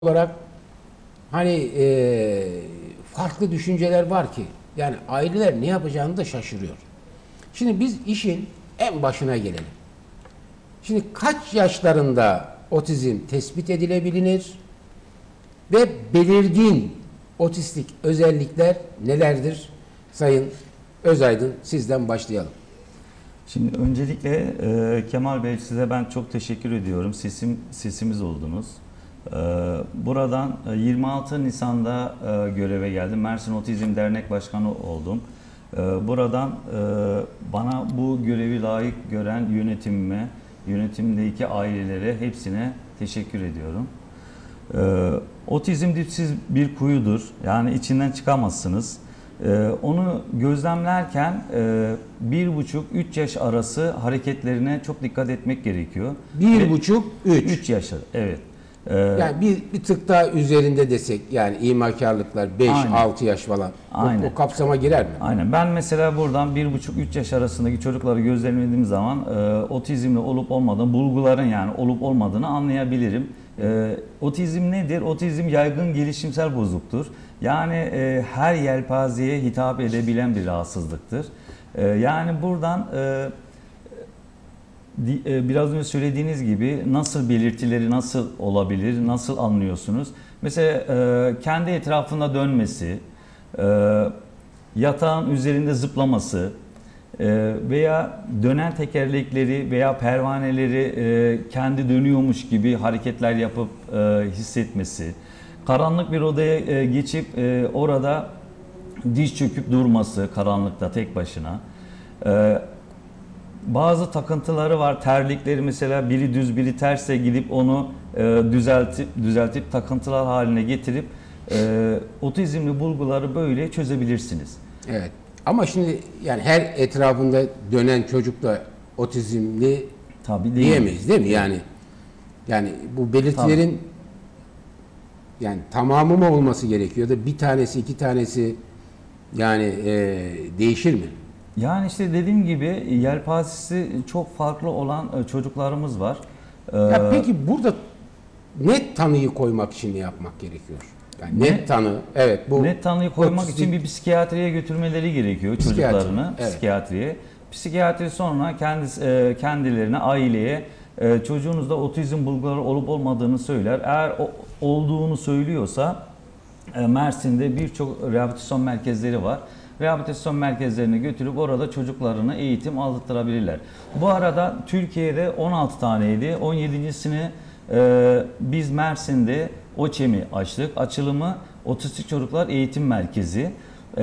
olarak hani farklı düşünceler var ki yani aileler ne yapacağını da şaşırıyor. Şimdi biz işin en başına gelelim. Şimdi kaç yaşlarında otizm tespit edilebilir ve belirgin otistik özellikler nelerdir? Sayın Özaydın, sizden başlayalım. Şimdi öncelikle Kemal Bey, size ben çok teşekkür ediyorum. Sesimiz oldunuz. Buradan 26 Nisan'da göreve geldim. Mersin Otizm Dernek Başkanı oldum. Buradan bana bu görevi layık gören yönetimime, yönetimdeki ailelere, hepsine teşekkür ediyorum. Otizm dipsiz bir kuyudur. Yani içinden çıkamazsınız. Onu gözlemlerken 1,5-3 yaş arası hareketlerine çok dikkat etmek gerekiyor. 1,5-3. 3 yaşı, evet. Yani bir tık daha üzerinde desek, yani imakarlıklar 5-6 yaş falan. Aynen. O kapsama girer mi? Aynen. Ben mesela buradan 1,5-3 yaş arasındaki çocukları gözlemlediğim zaman otizmli olup olmadığını, bulguların yani olup olmadığını anlayabilirim. Otizm nedir? Otizm yaygın gelişimsel bozukluktur. Yani her yelpazeye hitap edebilen bir rahatsızlıktır. Yani buradan biraz önce söylediğiniz gibi nasıl belirtileri nasıl olabilir, nasıl anlıyorsunuz? Mesela kendi etrafında dönmesi, yatağın üzerinde zıplaması veya dönen tekerlekleri veya pervaneleri kendi dönüyormuş gibi hareketler yapıp hissetmesi, karanlık bir odaya geçip orada diz çöküp durması karanlıkta tek başına. Bazı takıntıları var. Terlikleri mesela biri düz biri terse gidip onu düzeltip takıntılar haline getirip otizmli bulguları böyle çözebilirsiniz. Evet. Ama şimdi yani her etrafında dönen çocuk da otizmli Tabii değil. diyemeyiz, değil mi? Yani bu belirtilerin yani tamamı mı olması gerekiyor da bir tanesi, iki tanesi yani değişir mi? Yani işte dediğim gibi yelpazesi çok farklı olan çocuklarımız var. Ya peki burada net tanıyı koymak için ne yapmak gerekiyor? Yani net tanı, evet, bu net tanıyı koymak otistik- için bir psikiyatriye götürmeleri gerekiyor Psikiyatri, çocuklarını, evet. psikiyatriye. Psikiyatri sonra kendilerine, aileye çocuğunuzda otizm bulguları olup olmadığını söyler. Eğer olduğunu söylüyorsa Mersin'de birçok rehabilitasyon merkezleri var. Rehabilitasyon merkezlerine götürüp orada çocuklarına eğitim aldırtabilirler. Bu arada Türkiye'de 16 taneydi. 17.sini biz Mersin'de OÇEM'i açtık. Açılımı Otistik Çocuklar Eğitim Merkezi.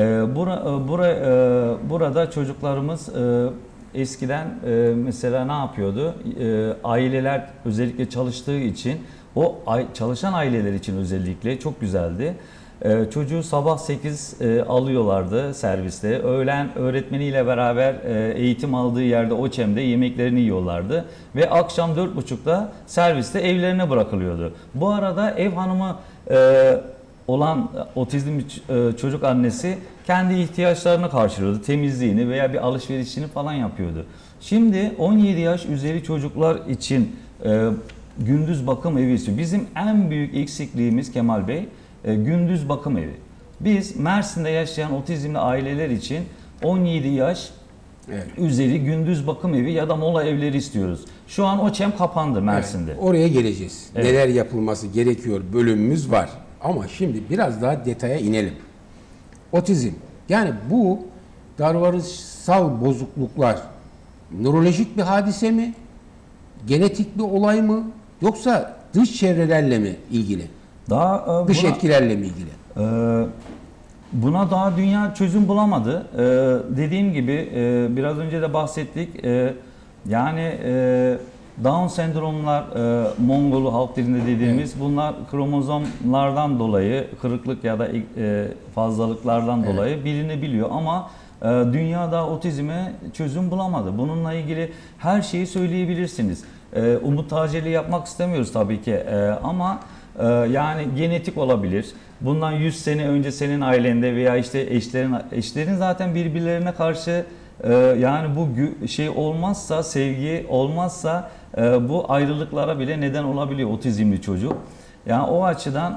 Burada çocuklarımız eskiden mesela ne yapıyordu? Aileler özellikle çalıştığı için, çalışan aileler için özellikle çok güzeldi. Çocuğu sabah 8 alıyorlardı serviste. Öğlen öğretmeniyle beraber eğitim aldığı yerde OÇEM'de yemeklerini yiyorlardı. Ve akşam 4.30'da serviste evlerine bırakılıyordu. Bu arada ev hanımı olan otizmli çocuk annesi kendi ihtiyaçlarını karşılıyordu. Temizliğini veya bir alışverişini falan yapıyordu. Şimdi 17 yaş üzeri çocuklar için gündüz bakım evi istiyor. Bizim en büyük eksikliğimiz Kemal Bey, gündüz bakım evi. Biz Mersin'de yaşayan otizmli aileler için 17 yaş üzeri gündüz bakım evi ya da mola evleri istiyoruz. Şu an OÇEM kapandı Mersin'de. Evet, oraya geleceğiz. Evet. Neler yapılması gerekiyor bölümümüz var. Ama şimdi biraz daha detaya inelim. Otizm. Yani bu davranışsal bozukluklar nörolojik bir hadise mi? Genetik bir olay mı? Yoksa dış çevrelerle mi ilgili? Dış etkilerle mi ilgili? Buna daha dünya çözüm bulamadı. Dediğim gibi biraz önce de bahsettik. Yani Down sendromlar, Mongol halk dilinde dediğimiz, evet, bunlar kromozomlardan dolayı, kırıklık ya da fazlalıklardan dolayı bilinebiliyor ama dünyada otizme çözüm bulamadı. Bununla ilgili her şeyi söyleyebilirsiniz. Umut taceli yapmak istemiyoruz tabii ki ama yani genetik olabilir. Bundan 100 sene önce senin ailende veya işte eşlerin zaten birbirlerine karşı yani bu şey olmazsa, sevgi olmazsa bu ayrılıklara bile neden olabiliyor otizmli çocuk. Yani o açıdan